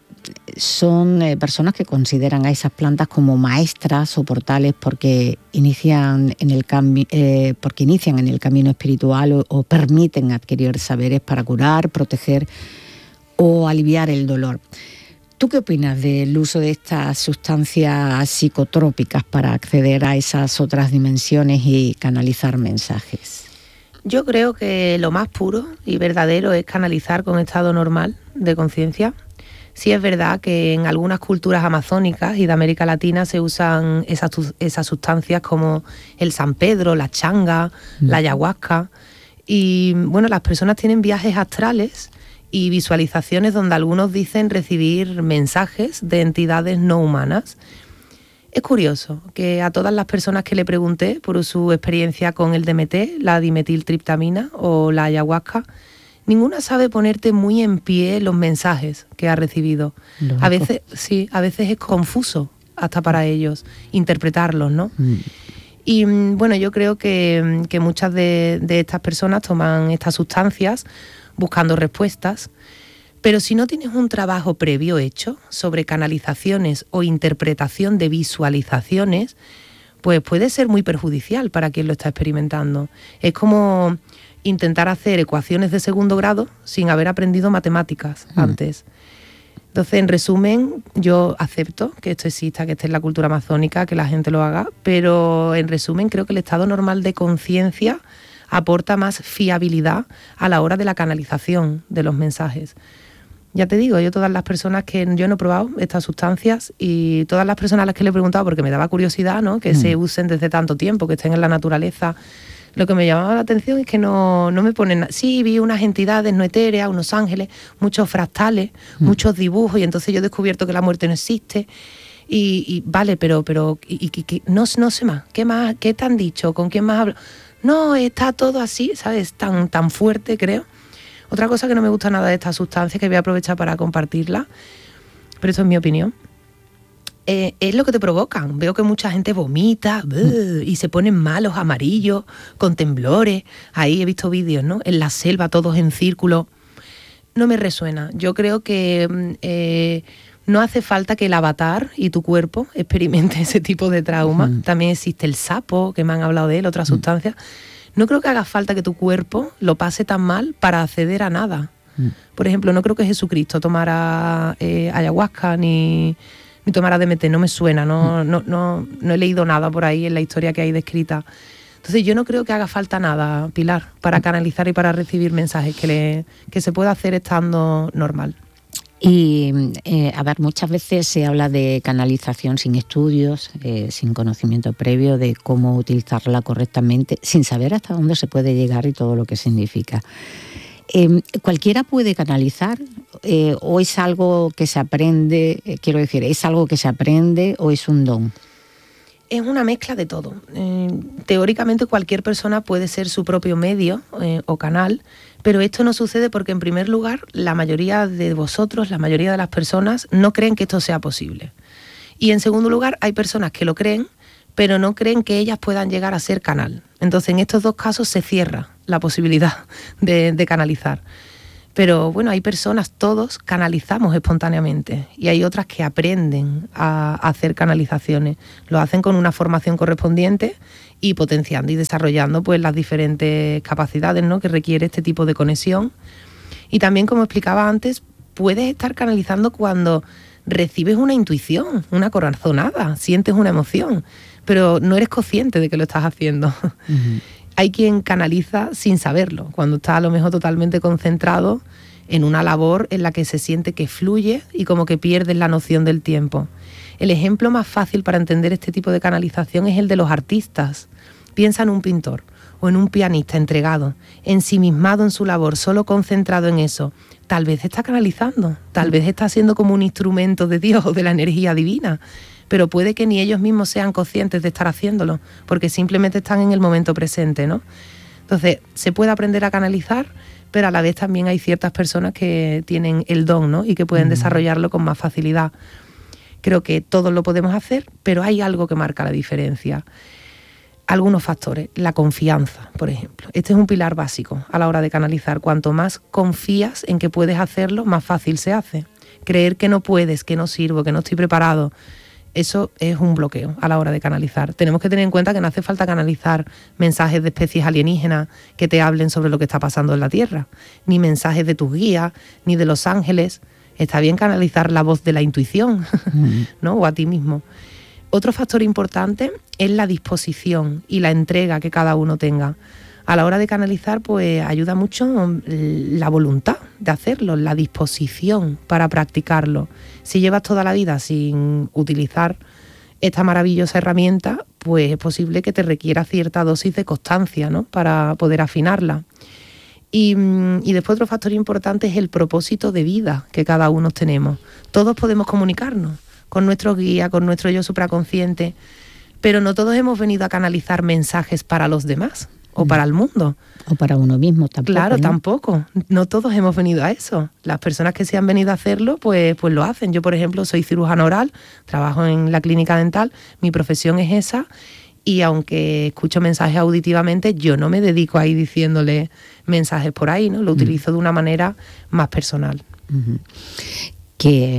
son eh, personas que consideran a esas plantas como maestras o portales porque inician en el cami- eh, porque inician en el camino espiritual o, o permiten adquirir saberes para curar, proteger o aliviar el dolor. ¿Tú qué opinas del uso de estas sustancias psicotrópicas para acceder a esas otras dimensiones y canalizar mensajes? Yo creo que lo más puro y verdadero es canalizar con estado normal de conciencia. Sí es verdad que en algunas culturas amazónicas y de América Latina se usan esas, esas sustancias como el San Pedro, la changa, mm. la ayahuasca. Y bueno, las personas tienen viajes astrales y visualizaciones donde algunos dicen recibir mensajes de entidades no humanas. Es curioso que a todas las personas que le pregunté por su experiencia con el D M T, la dimetiltriptamina o la ayahuasca, ninguna sabe ponerte muy en pie los mensajes que ha recibido. Lógico. A veces, sí, a veces es confuso hasta para ellos interpretarlos, ¿no? Mm. Y bueno, yo creo que, que muchas de, de estas personas toman estas sustancias buscando respuestas, pero si no tienes un trabajo previo hecho sobre canalizaciones o interpretación de visualizaciones, pues puede ser muy perjudicial para quien lo está experimentando. Es como intentar hacer ecuaciones de segundo grado sin haber aprendido matemáticas mm. antes. Entonces, en resumen, yo acepto que esto exista, que esté en la cultura amazónica, que la gente lo haga, pero en resumen creo que el estado normal de conciencia aporta más fiabilidad a la hora de la canalización de los mensajes. Ya te digo, yo todas las personas que yo no he probado estas sustancias y todas las personas a las que le he preguntado, porque me daba curiosidad, ¿no?, que mm. se usen desde tanto tiempo, que estén en la naturaleza. Lo que me llamaba la atención es que no, no me ponen... Sí, vi unas entidades no etéreas, unos ángeles, muchos fractales, mm. muchos dibujos, y entonces yo he descubierto que la muerte no existe. Y, y vale, pero pero y, y, y, no, no sé más. ¿Qué más? ¿Qué te han dicho? ¿Con quién más hablo? No, está todo así, ¿sabes? Tan, tan fuerte, creo. Otra cosa que no me gusta nada de estas sustancias, que voy a aprovechar para compartirla, pero esto es mi opinión, Eh, es lo que te provocan. Veo que mucha gente vomita uh, y se ponen malos, amarillos, con temblores. Ahí he visto vídeos, ¿no? En la selva, todos en círculo. No me resuena. Yo creo que eh, no hace falta que el avatar y tu cuerpo experimente ese tipo de trauma. Mm. También existe el sapo, que me han hablado de él, otras mm. sustancias. No creo que haga falta que tu cuerpo lo pase tan mal para acceder a nada. Mm. Por ejemplo, no creo que Jesucristo tomara eh, ayahuasca ni... ni tomara D M T, no me suena, no, no, no, no he leído nada por ahí en la historia que hay descrita. Entonces yo no creo que haga falta nada, Pilar, para canalizar y para recibir mensajes, que, le, que se pueda hacer estando normal. Y, eh, a ver, muchas veces se habla de canalización sin estudios, eh, sin conocimiento previo de cómo utilizarla correctamente, sin saber hasta dónde se puede llegar y todo lo que significa. Eh, ¿Cualquiera puede canalizar eh, o es algo que se aprende? Eh, quiero decir, ¿es algo que se aprende o es un don? Es una mezcla de todo. Eh, teóricamente cualquier persona puede ser su propio medio eh, o canal, pero esto no sucede porque, en primer lugar, la mayoría de vosotros, la mayoría de las personas, no creen que esto sea posible. Y en segundo lugar, hay personas que lo creen, pero no creen que ellas puedan llegar a ser canal. Entonces, en estos dos casos se cierra la posibilidad de, de canalizar. Pero bueno, hay personas, todos canalizamos espontáneamente, y hay otras que aprenden a, a hacer canalizaciones. Lo hacen con una formación correspondiente y potenciando y desarrollando pues las diferentes capacidades, ¿no?, que requiere este tipo de conexión. Y también, como explicaba antes, puedes estar canalizando cuando recibes una intuición, una corazonada, sientes una emoción, pero no eres consciente de que lo estás haciendo. Uh-huh. Hay quien canaliza sin saberlo, cuando está a lo mejor totalmente concentrado en una labor en la que se siente que fluye y como que pierdes la noción del tiempo. El ejemplo más fácil para entender este tipo de canalización es el de los artistas. Piensa en un pintor o en un pianista entregado, ensimismado en su labor, solo concentrado en eso. Tal vez está canalizando, tal vez está siendo como un instrumento de Dios o de la energía divina, pero puede que ni ellos mismos sean conscientes de estar haciéndolo, porque simplemente están en el momento presente, ¿no? Entonces, se puede aprender a canalizar, pero a la vez también hay ciertas personas que tienen el don, ¿no?, y que pueden mm. desarrollarlo con más facilidad. Creo que todos lo podemos hacer, pero hay algo que marca la diferencia. Algunos factores, la confianza, por ejemplo. Este es un pilar básico a la hora de canalizar. Cuanto más confías en que puedes hacerlo, más fácil se hace. Creer que no puedes, que no sirvo, que no estoy preparado, eso es un bloqueo a la hora de canalizar. Tenemos que tener en cuenta que no hace falta canalizar mensajes de especies alienígenas que te hablen sobre lo que está pasando en la Tierra, ni mensajes de tus guías, ni de los ángeles. Está bien canalizar la voz de la intuición, mm. ¿no?, o a ti mismo. Otro factor importante es la disposición y la entrega que cada uno tenga. A la hora de canalizar, pues ayuda mucho la voluntad de hacerlo, la disposición para practicarlo. Si llevas toda la vida sin utilizar esta maravillosa herramienta, pues es posible que te requiera cierta dosis de constancia, ¿no?, para poder afinarla. Y, y después otro factor importante es el propósito de vida que cada uno tenemos. Todos podemos comunicarnos con nuestro guía, con nuestro yo supraconsciente, pero no todos hemos venido a canalizar mensajes para los demás o para el mundo. O para uno mismo tampoco. Claro, ¿no? tampoco. No todos hemos venido a eso. Las personas que se han venido a hacerlo, pues, pues lo hacen. Yo, por ejemplo, soy cirujana oral, trabajo en la clínica dental, mi profesión es esa, y aunque escucho mensajes auditivamente, yo no me dedico ahí diciéndole mensajes por ahí, ¿no? Lo utilizo de una manera más personal. Uh-huh. Que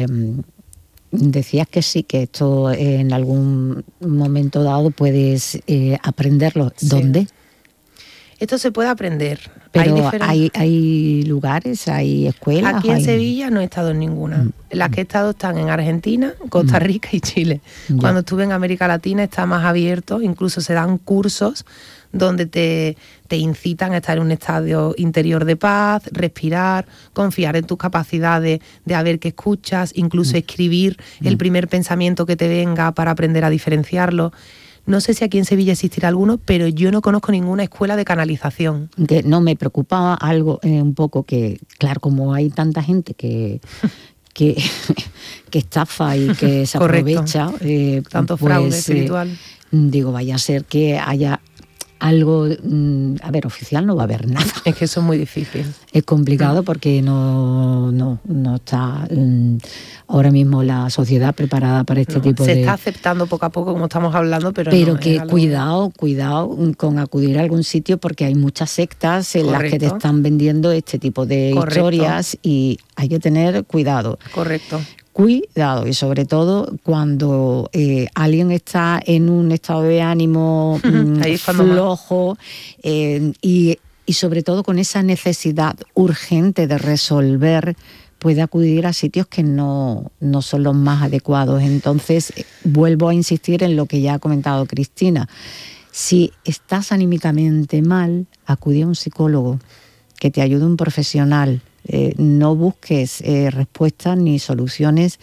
decías que sí, que esto en algún momento dado puedes eh, aprenderlo. Sí. ¿Dónde? Esto se puede aprender. Pero hay, diferentes... hay, hay lugares, hay escuelas. Aquí en hay... Sevilla no he estado en ninguna. Mm. Las que he estado están en Argentina, Costa Rica mm. y Chile. Ya. Cuando estuve en América Latina está más abierto, incluso se dan cursos donde te, te incitan a estar en un estado interior de paz, respirar, confiar en tus capacidades de a ver qué escuchas, incluso mm. escribir mm. el primer pensamiento que te venga para aprender a diferenciarlo. No sé si aquí en Sevilla existirá alguno, pero yo no conozco ninguna escuela de canalización. Que no, me preocupaba algo eh, un poco que, claro, como hay tanta gente que, que, que estafa y que se aprovecha. Eh, Tanto pues, fraude espiritual. Eh, digo, vaya a ser que haya algo, a ver, oficial no va a haber nada. Es que eso es muy difícil. Es complicado porque no, no, no está um, ahora mismo la sociedad preparada para este no, tipo se de... Se está aceptando poco a poco, como estamos hablando, pero Pero no, que algo... cuidado, cuidado con acudir a algún sitio porque hay muchas sectas en Correcto. Las que te están vendiendo este tipo de Correcto. Historias y hay que tener cuidado. Correcto. Cuidado, y sobre todo cuando eh, alguien está en un estado de ánimo mmm, flojo eh, y, y sobre todo con esa necesidad urgente de resolver, puede acudir a sitios que no, no son los más adecuados. Entonces, eh, vuelvo a insistir en lo que ya ha comentado Cristina. Si estás anímicamente mal, acude a un psicólogo, que te ayude un profesional. Eh, no busques eh, respuestas ni soluciones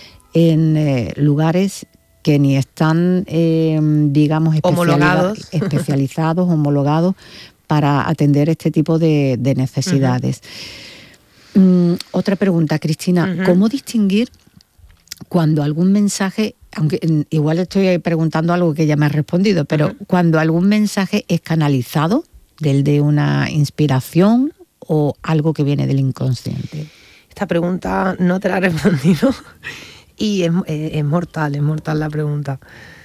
en eh, lugares que ni están, eh, digamos, homologados, especializados, homologados para atender este tipo de, de necesidades. Uh-huh. Mm, otra pregunta, Cristina. Uh-huh. ¿Cómo distinguir cuando algún mensaje aunque igual estoy preguntando algo que ya me has respondido, pero uh-huh. cuando algún mensaje es canalizado, del de una inspiración o algo que viene del inconsciente. Esta pregunta no te la he respondido y es, es, es mortal, es mortal la pregunta.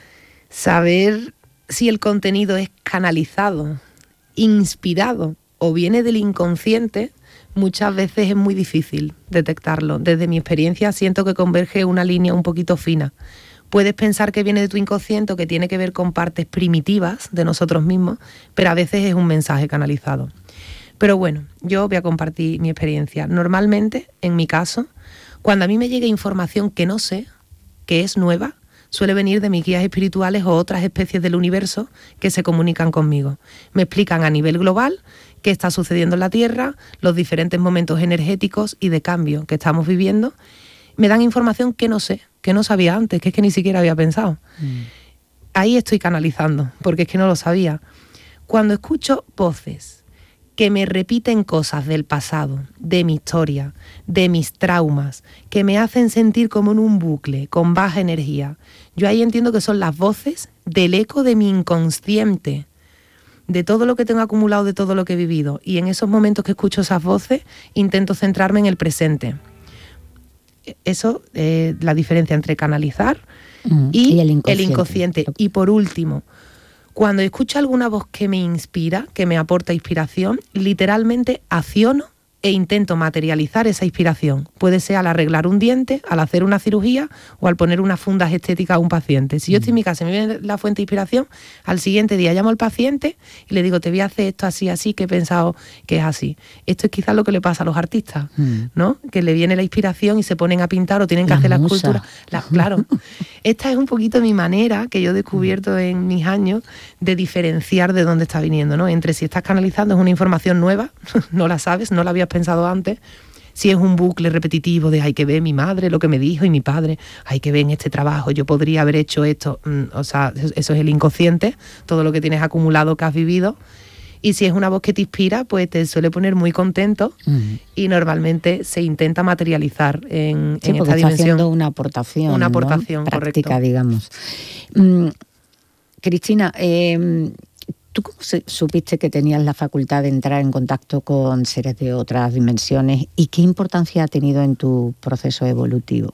Saber si el contenido es canalizado, inspirado o viene del inconsciente, muchas veces es muy difícil detectarlo. Desde mi experiencia siento que converge una línea un poquito fina. Puedes pensar que viene de tu inconsciente o que tiene que ver con partes primitivas de nosotros mismos, pero a veces es un mensaje canalizado. Pero bueno, yo voy a compartir mi experiencia. Normalmente, en mi caso, cuando a mí me llega información que no sé, que es nueva, suele venir de mis guías espirituales o otras especies del universo que se comunican conmigo. Me explican a nivel global qué está sucediendo en la Tierra, los diferentes momentos energéticos y de cambio que estamos viviendo. Me dan información que no sé, que no sabía antes, que es que ni siquiera había pensado. Mm. Ahí estoy canalizando, porque es que no lo sabía. Cuando escucho voces que me repiten cosas del pasado, de mi historia, de mis traumas, que me hacen sentir como en un bucle, con baja energía, yo ahí entiendo que son las voces del eco de mi inconsciente, de todo lo que tengo acumulado, de todo lo que he vivido. Y en esos momentos que escucho esas voces, intento centrarme en el presente. Eso es eh, la diferencia entre canalizar mm, y, y el inconsciente. el inconsciente. Y por último, cuando escucho alguna voz que me inspira, que me aporta inspiración, literalmente acciono e intento materializar esa inspiración. Puede ser al arreglar un diente, al hacer una cirugía o al poner unas fundas estéticas a un paciente. Si yo estoy en mi casa y me viene la fuente de inspiración, al siguiente día llamo al paciente y le digo, te voy a hacer esto así, así, que he pensado que es así. Esto es quizás lo que le pasa a los artistas, ¿no? Que le viene la inspiración y se ponen a pintar o tienen que la hacer musa. la escultura. La, claro. Esta es un poquito mi manera, que yo he descubierto en mis años, de diferenciar de dónde está viniendo, ¿no? Entre si estás canalizando es una información nueva, no la sabes, no la habías pensado antes, si es un bucle repetitivo de hay que ver mi madre lo que me dijo y mi padre, hay que ver en este trabajo, yo podría haber hecho esto, mm, o sea, eso es el inconsciente, todo lo que tienes acumulado que has vivido. Y si es una voz que te inspira, pues te suele poner muy contento uh-huh. y normalmente se intenta materializar en, sí, en esta está dimensión. Haciendo una aportación, una aportación, ¿no? Práctica, correcto. digamos. Mm, Cristina, eh, ¿tú cómo supiste que tenías la facultad de entrar en contacto con seres de otras dimensiones y qué importancia ha tenido en tu proceso evolutivo?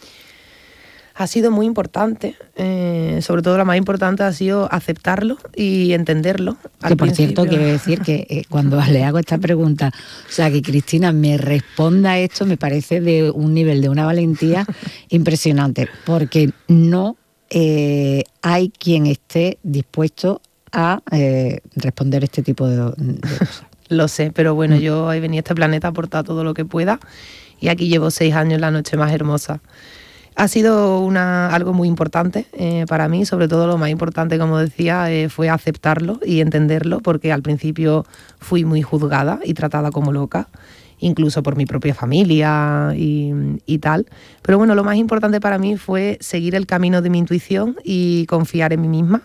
Ha sido muy importante, eh, sobre todo la más importante ha sido aceptarlo y entenderlo. Que por cierto, quiero decir que eh, cuando le hago esta pregunta, o sea, que Cristina me responda esto, me parece de un nivel de una valentía impresionante, porque no eh, hay quien esté dispuesto a eh, responder este tipo de, de cosas. Lo sé, pero bueno, yo he venido a este planeta a aportar todo lo que pueda y aquí llevo seis años, la noche más hermosa. Ha sido una, algo muy importante eh, para mí, sobre todo lo más importante, como decía, eh, fue aceptarlo y entenderlo, porque al principio fui muy juzgada y tratada como loca, incluso por mi propia familia y, y tal. Pero bueno, lo más importante para mí fue seguir el camino de mi intuición y confiar en mí misma.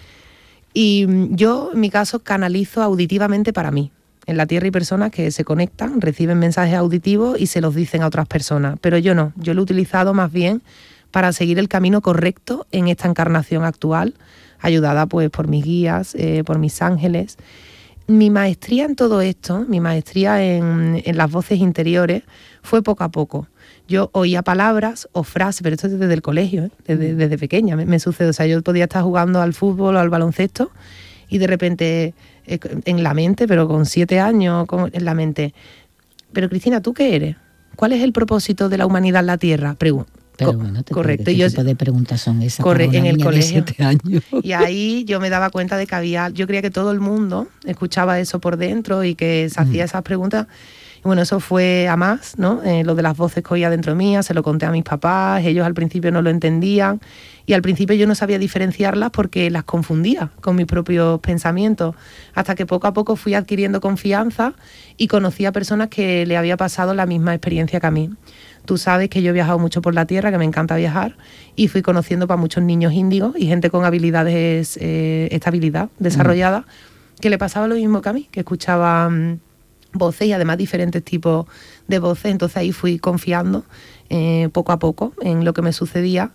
Y yo, en mi caso, canalizo auditivamente para mí. En la Tierra hay personas que se conectan, reciben mensajes auditivos y se los dicen a otras personas. Pero yo no, yo lo he utilizado más bien para seguir el camino correcto en esta encarnación actual, ayudada pues por mis guías, eh, por mis ángeles. Mi maestría en todo esto, mi maestría en, en las voces interiores, fue poco a poco. Yo oía palabras o frases, pero esto desde el colegio, ¿eh? desde, desde pequeña me, me sucede. O sea, yo podía estar jugando al fútbol o al baloncesto y de repente eh, en la mente, pero con siete años con, en la mente, pero Cristina, ¿tú qué eres? ¿Cuál es el propósito de la humanidad en la Tierra? Pregunto. Pero bueno, te correcto. ¿qué yo, tipo de preguntas son esas? Corre, para una en el niña colegio. De siete años. Y ahí yo me daba cuenta de que había, yo creía que todo el mundo escuchaba eso por dentro y que se hacía mm. esas preguntas. Y bueno, eso fue a más, ¿no? Eh, lo de las voces que oía dentro mía, se lo conté a mis papás, ellos al principio no lo entendían y al principio yo no sabía diferenciarlas porque las confundía con mis propios pensamientos, hasta que poco a poco fui adquiriendo confianza y conocí a personas que le había pasado la misma experiencia que a mí. Tú sabes que yo he viajado mucho por la Tierra, que me encanta viajar, y fui conociendo para muchos niños índigos y gente con habilidades, eh, esta habilidad desarrollada, mm. que le pasaba lo mismo que a mí, que escuchaba um, voces y además diferentes tipos de voces. Entonces ahí fui confiando eh, poco a poco en lo que me sucedía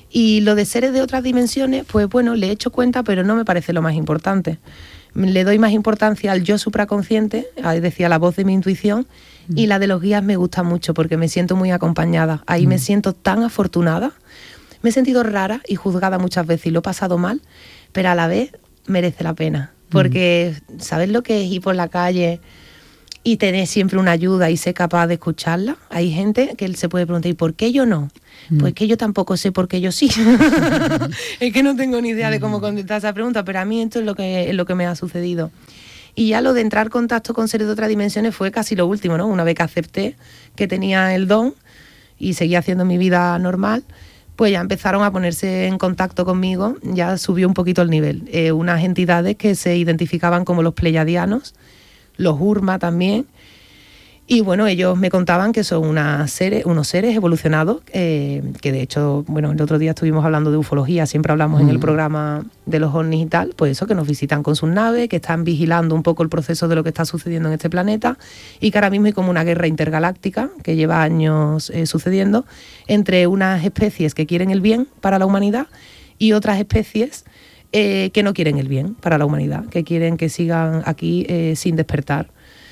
Y lo de seres de otras dimensiones, pues bueno, le he hecho cuenta, pero no me parece lo más importante. Le doy más importancia al yo supraconsciente, es decir, a la voz de mi intuición, mm. y la de los guías me gusta mucho porque me siento muy acompañada. Ahí mm. me siento tan afortunada. Me he sentido rara y juzgada muchas veces y lo he pasado mal, pero a la vez merece la pena. Porque mm. ¿sabes lo que es ir por la calle y tener siempre una ayuda y ser capaz de escucharla? Hay gente que se puede preguntar, ¿y por qué yo no? Mm. Pues que yo tampoco sé por qué yo sí. Es que no tengo ni idea de cómo contestar esa pregunta, pero a mí esto es lo que, es lo que me ha sucedido. Y ya lo de entrar en contacto con seres de otras dimensiones fue casi lo último, ¿no? Una vez que acepté que tenía el don y seguía haciendo mi vida normal, pues ya empezaron a ponerse en contacto conmigo, ya subió un poquito el nivel. Eh, unas entidades que se identificaban como los pleyadianos, los Urma también, y bueno, ellos me contaban que son unas seres, unos seres evolucionados, eh, que de hecho, bueno, el otro día estuvimos hablando de ufología, siempre hablamos mm. en el programa de los ovnis y tal, pues eso, que nos visitan con sus naves, que están vigilando un poco el proceso de lo que está sucediendo en este planeta, y que ahora mismo hay como una guerra intergaláctica que lleva años eh, sucediendo entre unas especies que quieren el bien para la humanidad y otras especies eh, que no quieren el bien para la humanidad, que quieren que sigan aquí eh, sin despertar.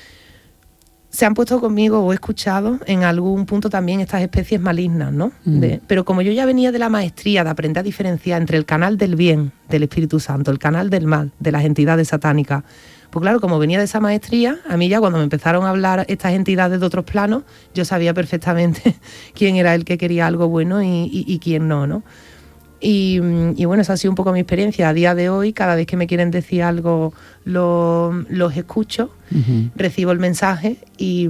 Se han puesto conmigo o he escuchado en algún punto también estas especies malignas, ¿no? Mm. De, pero como yo ya venía de la maestría de aprender a diferenciar entre el canal del bien, del Espíritu Santo, el canal del mal, de las entidades satánicas, pues claro, como venía de esa maestría, a mí ya cuando me empezaron a hablar estas entidades de otros planos, yo sabía perfectamente quién era el que quería algo bueno y, y, y quién no, ¿no? Y, y bueno, esa ha sido un poco mi experiencia. A día de hoy, cada vez que me quieren decir algo, lo, los escucho, uh-huh. recibo el mensaje y,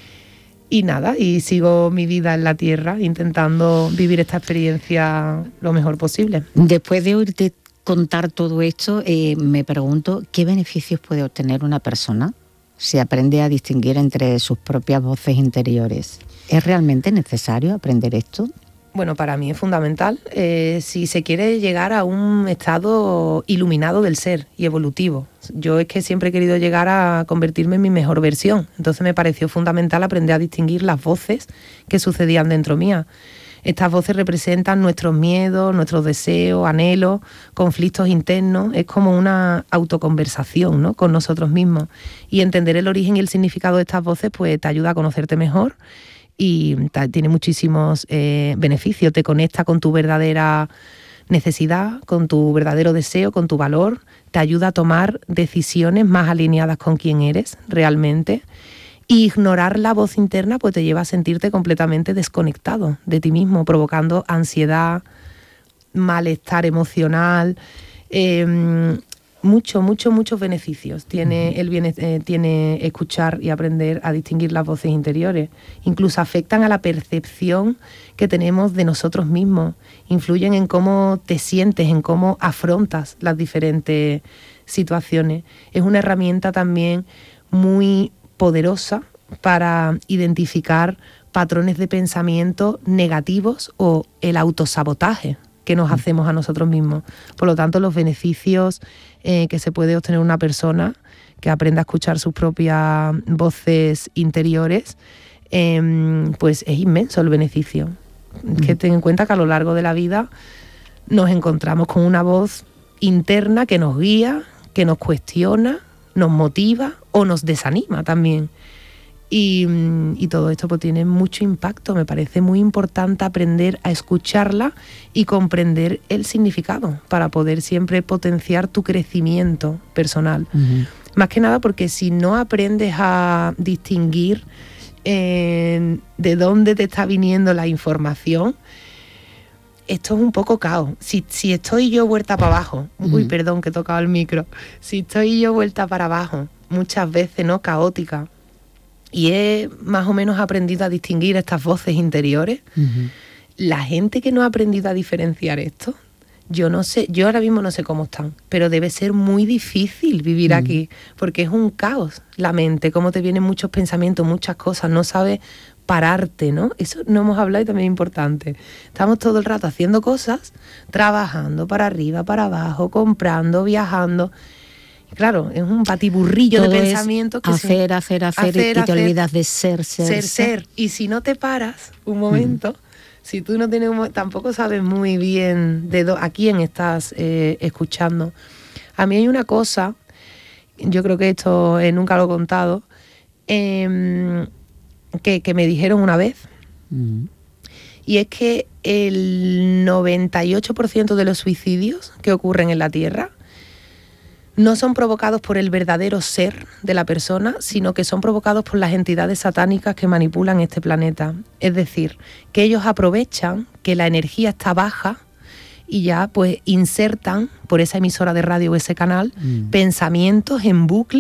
y nada, y sigo mi vida en la tierra intentando vivir esta experiencia lo mejor posible. Después de oírte contar todo esto, eh, me pregunto, ¿qué beneficios puede obtener una persona si aprende a distinguir entre sus propias voces interiores? ¿Es realmente necesario aprender esto? Bueno, para mí es fundamental eh, si se quiere llegar a un estado iluminado del ser y evolutivo. Yo es que siempre he querido llegar a convertirme en mi mejor versión, entonces me pareció fundamental aprender a distinguir las voces que sucedían dentro mía. Estas voces representan nuestros miedos, nuestros deseos, anhelos, conflictos internos. Es como una autoconversación, ¿no?, con nosotros mismos. Y entender el origen y el significado de estas voces pues te ayuda a conocerte mejor y tiene muchísimos eh, beneficios. Te conecta con tu verdadera necesidad, con tu verdadero deseo, con tu valor. Te ayuda a tomar decisiones más alineadas con quién eres realmente. Y ignorar la voz interna pues te lleva a sentirte completamente desconectado de ti mismo, provocando ansiedad, malestar emocional, eh, mucho, mucho, muchos beneficios. Tiene el bien, eh, tiene escuchar y aprender a distinguir las voces interiores. Incluso afectan a la percepción que tenemos de nosotros mismos. Influyen en cómo te sientes, en cómo afrontas las diferentes situaciones. Es una herramienta también muy poderosa para identificar patrones de pensamiento negativos o el autosabotaje que nos hacemos a nosotros mismos. Por lo tanto, los beneficios eh, que se puede obtener una persona que aprenda a escuchar sus propias voces interiores, eh, pues es inmenso el beneficio. Mm. Que ten en cuenta que a lo largo de la vida nos encontramos con una voz interna que nos guía, que nos cuestiona, nos motiva o nos desanima también. Y, y todo esto pues tiene mucho impacto. Me parece muy importante aprender a escucharla y comprender el significado para poder siempre potenciar tu crecimiento personal. Uh-huh. Más que nada porque si no aprendes a distinguir eh, de dónde te está viniendo la información, esto es un poco caos. Si, si estoy yo vuelta para abajo, uh-huh. uy, perdón que he tocado el micro, si estoy yo vuelta para abajo, muchas veces, ¿no?, caótica, y he más o menos aprendido a distinguir estas voces interiores, uh-huh. la gente que no ha aprendido a diferenciar esto, yo no sé, yo ahora mismo no sé cómo están, pero debe ser muy difícil vivir uh-huh. aquí, porque es un caos la mente, cómo te vienen muchos pensamientos, muchas cosas, no sabes pararte, ¿no? Eso no hemos hablado y también es importante. Estamos todo el rato haciendo cosas, trabajando para arriba, para abajo, comprando, viajando. Claro, es un batiburrillo todo de pensamientos que hacer, se... hacer, hacer, hacer, y te hacer, olvidas de ser, ser, ser, ser. Y si no te paras un momento, mm. si tú no tienes, tampoco sabes muy bien de do, a quién estás eh, escuchando. A mí hay una cosa, yo creo que esto eh, nunca lo he contado, eh, que, que me dijeron una vez, mm. y es que el noventa y ocho por ciento de los suicidios que ocurren en la Tierra no son provocados por el verdadero ser de la persona, sino que son provocados por las entidades satánicas que manipulan este planeta. Es decir, que ellos aprovechan que la energía está baja y ya pues insertan por esa emisora de radio o ese canal mm. pensamientos en bucle